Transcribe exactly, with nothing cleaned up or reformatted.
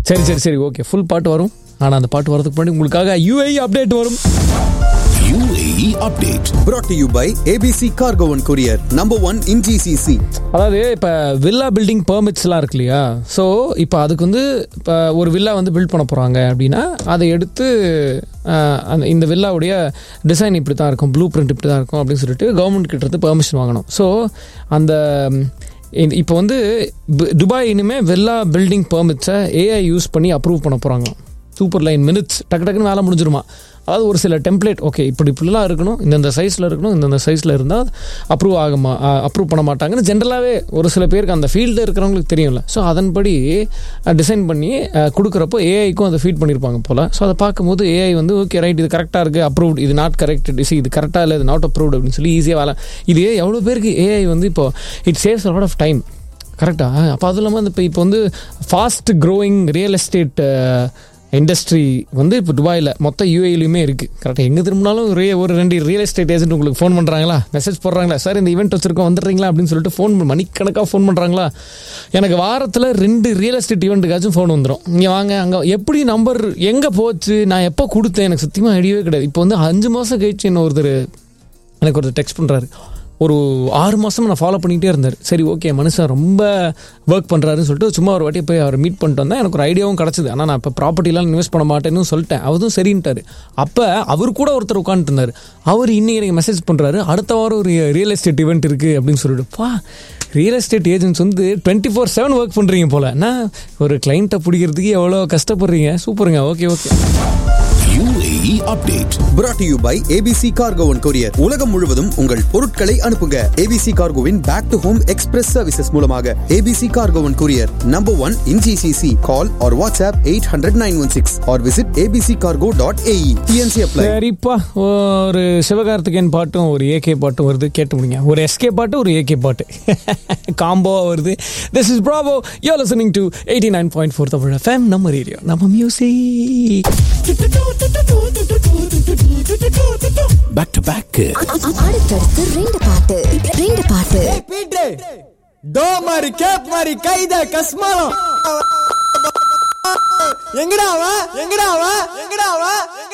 சரி சரி சரி ஓகே, ஃபுல் பாட்டு வரும். ஆனால் அந்த பாட்டு வரதுக்கு முன்னாடி உங்களுக்காக யூஏஇ அப்டேட் வரும். U A E update brought to you by A B C Cargo and Courier, number one in G C C. அதாவது இப்போ வில்லா பில்டிங் பெர்மிட்ஸ்லாம் இருக்கு இல்லையா? ஸோ இப்போ அதுக்கு வந்து இப்போ ஒரு வில்லா வந்து பில்ட் பண்ண போகிறாங்க அப்படின்னா அதை எடுத்து அந்த இந்த வில்லாவுடைய டிசைன் இப்படி தான் இருக்கும், ப்ளூ பிரிண்ட் இப்படி தான் இருக்கும் அப்படின்னு சொல்லிட்டு கவர்மெண்ட் கிட்ட இருந்து பெர்மிஷன் வாங்கணும். ஸோ அந்த இப்போ வந்து துபாய் இனிமேல் வில்லா பில்டிங் பெர்மிட்ஸை ஏஐ யூஸ் பண்ணி அப்ரூவ் பண்ண போகிறாங்க. சூப்பர் லைன் மினிட்ஸ் டக்கு டக்குன்னு வேலை முடிஞ்சிருமா. அதாவது ஒரு சில டெம்ப்ளேட், ஓகே இப்படி இப்படிலாம் இருக்கணும், இந்தந்த சைஸில் இருக்கணும், இந்தந்த சைஸில் இருந்தால் அப்ரூவ் ஆகுமா அப்ரூவ் பண்ண மாட்டாங்கன்னு ஜென்ரலாகவே ஒரு சில பேருக்கு அந்த ஃபீல்டில் இருக்கிறவங்களுக்கு தெரியும்ல. ஸோ அதன்படி டிசைன் பண்ணி கொடுக்குறப்போ ஏஐக்கும் அதை ஃபீட் பண்ணியிருப்பாங்க போல். ஸோ அதை பார்க்கும்போது ஏஐ வந்து ஓகே ரைட் இது கரெக்டாக இருக்குது, அப்ரூவ்ட், இது நாட் கரெக்ட், டிஸ் இது கரெக்டாக இல்லை, இது நாட் அப்ரூவ்ட் அப்படின்னு சொல்லி ஈஸியாக வேலை. இது எவ்வளோ பேருக்கு ஏஐ வந்து இப்போ it saves a lot of time. கரெக்டாக. அப்போ அதுவும் இல்லாமல் இப்போ இப்போ வந்து fast growing real estate industry வந்து இப்போ துபாயில் மொத்த யூஏலையுமே இருக்குது. கரெக்டாக. எங்கே திரும்பினாலும் ரே ஒரு ரெண்டு ரியல் எஸ்டேட் ஏஜென்ட் உங்களுக்கு ஃபோன் பண்ணுறாங்களா, மெசேஜ் போடுறாங்களா, சார் இந்த ஈவெண்ட் வச்சுருக்கோம் வந்துடுறீங்களா அப்படின்னு சொல்லிட்டு ஃபோன் மணிக்கணக்காக ஃபோன் பண்ணுறாங்களா. எனக்கு வாரத்தில் ரெண்டு ரியல் எஸ்டேட் ஈவெண்ட்டுக்காச்சும் ஃபோன் வந்துடும். இங்கே வாங்க, அங்கே எப்படி நம்பர் எங்கே போச்சு, நான் எப்போ கொடுத்தேன், எனக்கு சத்தியமாக ஐடியாவே கிடையாது. இப்போ வந்து அஞ்சு மாதம் கழிச்சு என்ன ஒருத்தர் எனக்கு ஒருத்தர் டெக்ஸ்ட் பண்ணுறாரு. ஒரு ஆறு மாதம் நான் ஃபாலோ பண்ணிகிட்டே இருந்தார். சரி ஓகே மனுஷன் ரொம்ப ஒர்க் பண்ணுறாருன்னு சொல்லிட்டு சும்மா ஒரு வாட்டி போய் அவர் மீட் பண்ணிட்டு வந்தேன். எனக்கு ஒரு ஐடியாவும் கிடச்சிது. ஆனால் நான் இப்போ ப்ராப்பர்ட்டிலாம் இன்வெஸ்ட் பண்ண மாட்டேன்னு சொல்லிட்டேன். அவரும் சரின்ட்டார். அப்போ அவர் கூட ஒருத்தர் உட்காந்துட்டு இருந்தார். அவர் இன்னைக்கு எனக்கு மெசேஜ் பண்ணுறாரு, அடுத்த வாரம் ஒரு ரியல் எஸ்டேட் ஈவெண்ட் இருக்குது அப்படின்னு சொல்லிட்டு. பா, ரியல் எஸ்டேட் ஏஜென்ட்ஸ் வந்து டுவெண்ட்டி ஃபோர் செவன் ஒர்க் பண்ணுறீங்க போல். நான் ஒரு கிளைண்ட்டை பிடிக்கிறதுக்கு எவ்வளோ கஷ்டப்படுறீங்க. சூப்பருங்க. Okay okay. U A E update brought to you by A B C Cargo and Courier. உலகம் முழுவதும் உங்கள் பொருட்களை அனுப்புங்க. A B C Cargoவின் back to home express services மூலமாக. A B C Cargo and Courier, number one in G C C. Call or WhatsApp eight hundred nine one six or visit a b c cargo dot a e. T N C apply. சரிப்பா, ஒரு சிவகார்த்திகேயன் பாட்டும் ஒரு AK பாட்டும் வருது, கேட்டு முடிங்க. ஒரு SK பாட்டு ஒரு ஏகே பாட்டு காம்போவா வருது. This is Bravo. You're listening to eighty-nine point four Tamil F M. நம்ம ரேடியோ, நம்ம மியூசிக். Back to back. அடுத்தடுத்து ரெண்டு பாட்டு ரெண்டு பாட்டு பீட்டே டோ மாதிரி கேப் மாதிரி கைத கஸ்மாலம் எங்கடா வா எங்கடா வா எங்கடா வா